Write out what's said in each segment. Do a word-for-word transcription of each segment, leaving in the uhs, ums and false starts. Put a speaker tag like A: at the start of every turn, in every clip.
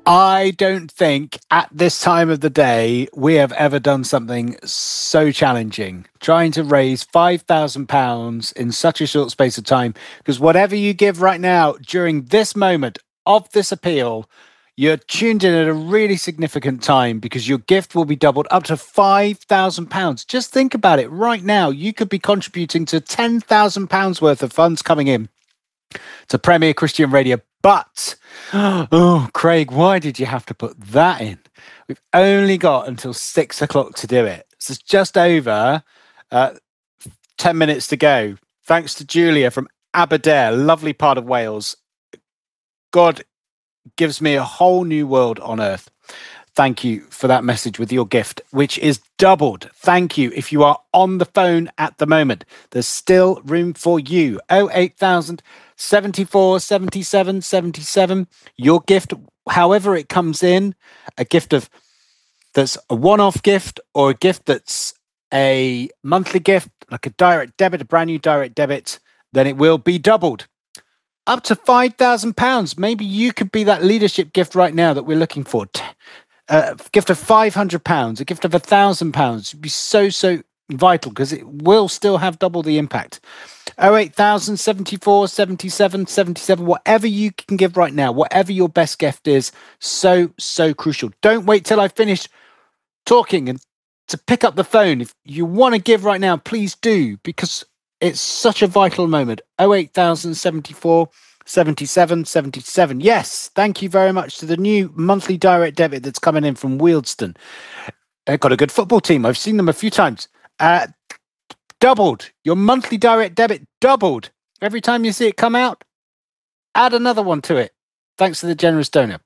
A: I don't think at this time of the day we have ever done something so challenging. Trying to raise five thousand pounds in such a short space of time, because whatever you give right now during this moment of this appeal, you're tuned in at a really significant time because your gift will be doubled up to five thousand pounds. Just think about it right now. You could be contributing to ten thousand pounds worth of funds coming in to Premier Christian Radio. But, oh, Craig, why did you have to put that in? We've only got until six o'clock to do it. So it's just over uh, ten minutes to go. Thanks to Julia from Aberdare, lovely part of Wales. God gives me a whole new world on earth. Thank you for that message with your gift, which is doubled. Thank you. If you are on the phone at the moment, there's still room for you. oh eight thousand, seventy-four, seventy-seven, seventy-seven. Your gift, however it comes in, a gift of that's a one-off gift or a gift that's a monthly gift, like a direct debit, a brand new direct debit, then it will be doubled. Up to five thousand pounds. Maybe you could be that leadership gift right now that we're looking for. A gift of five hundred pounds, a gift of one thousand pounds would be so, so vital because it will still have double the impact. oh eight thousand, seventy-four, seventy-seven, seventy-seven, whatever you can give right now, whatever your best gift is, so, so crucial. Don't wait till I finish talking and to pick up the phone. If you want to give right now, please do, because it's such a vital moment. oh eight thousand, seventy-four, seventy-seven, seventy-seven. Yes, thank you very much to the new monthly direct debit that's coming in from Wealdstone. They've got a good football team. I've seen them a few times. Uh, doubled. Your monthly direct debit doubled. Every time you see it come out, add another one to it. Thanks to the generous donor.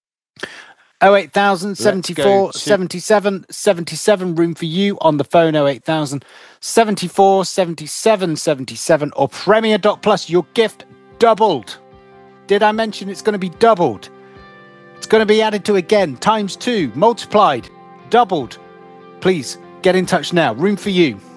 A: oh eight thousand, seventy-four, seventy-seven, seventy-seven. Room for you on the phone. oh eight thousand, seventy-four, seventy-seven, seventy-seven. Or Premier dot Plus. Your gift doubled. Did I mention it's going to be doubled? It's going to be added to again, times two, multiplied, doubled. Please get in touch now. Room for you.